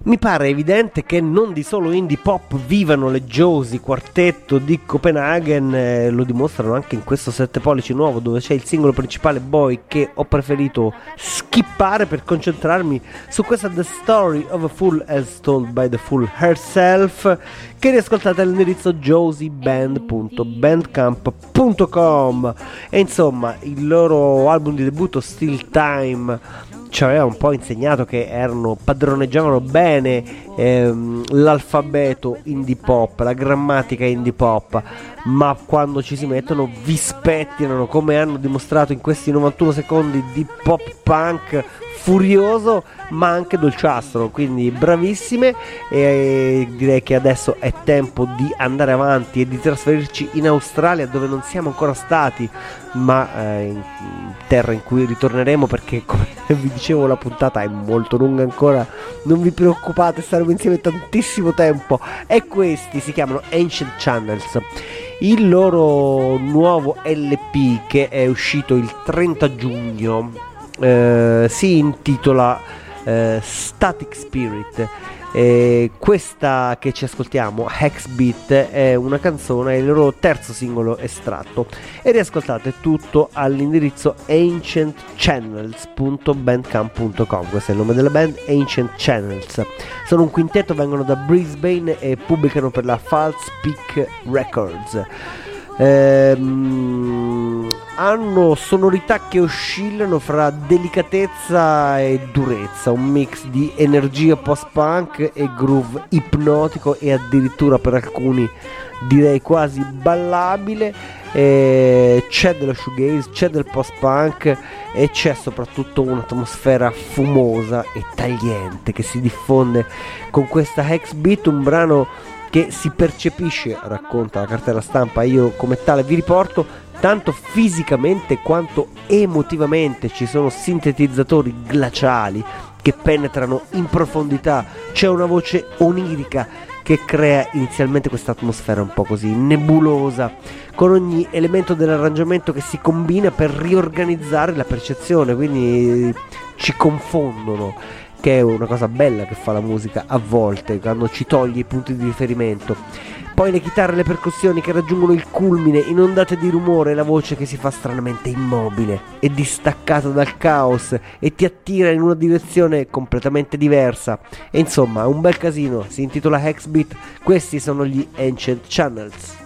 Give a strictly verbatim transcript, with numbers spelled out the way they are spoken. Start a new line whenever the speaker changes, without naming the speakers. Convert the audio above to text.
Mi pare evidente che non di solo indie pop vivano le Josie, quartetto di Copenaghen, eh, lo dimostrano anche in questo sette pollici nuovo, dove c'è il singolo principale Boy, che ho preferito skippare per concentrarmi su questa The Story of a Fool as Told by the Fool Herself, che riascoltate all'indirizzo josieband punto bandcamp punto com. E insomma, il loro album di debutto Still Time ci aveva un po' insegnato che erano, padroneggiavano bene ehm, l'alfabeto indie pop, la grammatica indie pop, ma quando ci si mettono vi spettinano, come hanno dimostrato in questi novantuno secondi di pop punk furioso ma anche dolciastro, quindi bravissime. E direi che adesso è tempo di andare avanti e di trasferirci in Australia, dove non siamo ancora stati, ma eh, in terra in cui ritorneremo, perché come vi dicevo la puntata è molto lunga ancora, non vi preoccupate, staremo insieme tantissimo tempo. E questi si chiamano Ancient Channels. Il loro nuovo L P, che è uscito il trenta giugno, Eh, si intitola eh, Static Spirit. Eh, questa che ci ascoltiamo, Hexbeat, è una canzone, è il loro terzo singolo estratto, e riascoltate tutto all'indirizzo ancient channels punto bandcamp punto com. Questo è il nome della band, Ancient Channels. Sono un quintetto, vengono da Brisbane e pubblicano per la False Peak Records. Ehm, hanno sonorità che oscillano fra delicatezza e durezza, un mix di energia post-punk e groove ipnotico, e addirittura per alcuni direi quasi ballabile. E c'è dello shoegaze, c'è del post-punk e c'è soprattutto un'atmosfera fumosa e tagliente che si diffonde con questa Hexbeat, un brano che si percepisce, racconta la cartella stampa, io come tale vi riporto, tanto fisicamente quanto emotivamente. Ci sono sintetizzatori glaciali che penetrano in profondità, c'è una voce onirica che crea inizialmente questa atmosfera un po' così nebulosa, con ogni elemento dell'arrangiamento che si combina per riorganizzare la percezione, quindi ci confondono, che è una cosa bella che fa la musica a volte, quando ci toglie i punti di riferimento. Poi le chitarre e le percussioni che raggiungono il culmine in ondate di rumore, e la voce che si fa stranamente immobile e distaccata dal caos e ti attira in una direzione completamente diversa. E insomma, un bel casino, si intitola Hexbeat, questi sono gli Ancient Channels.